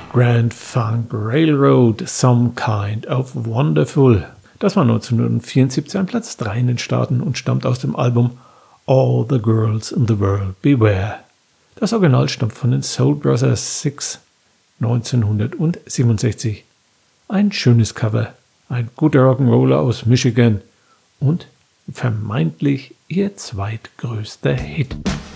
Grand Funk Railroad, Some Kind of Wonderful. Das war 1974 an Platz 3 in den Staaten und stammt aus dem Album All the Girls in the World Beware. Das Original stammt von den Soul Brothers 6 1967. Ein schönes Cover, ein guter Rock'n'Roller aus Michigan und vermeintlich ihr zweitgrößter Hit.